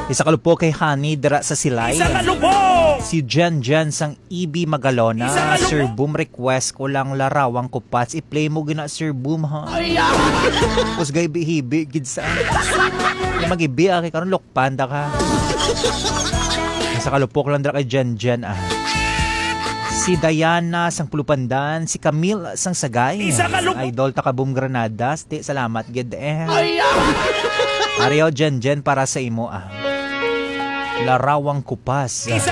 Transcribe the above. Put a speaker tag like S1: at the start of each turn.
S1: Isa kalupo kay Honey dira sa Silay. Si Jen sang EB Magalona. Sir Boom, request ko lang larawang kupats. I-play mo gina Sir Boom ha. Tapos gay bihibi gid sa. Magibi kay karon lokpanda ka. Isa kalupo ko lang dira kay Jen Si Diana sang Pulupandan, si Camille sang Sagay. Idol ta ka Boom Granadas. Salamat gid Ariel Jen para sa imo Larawang kupas.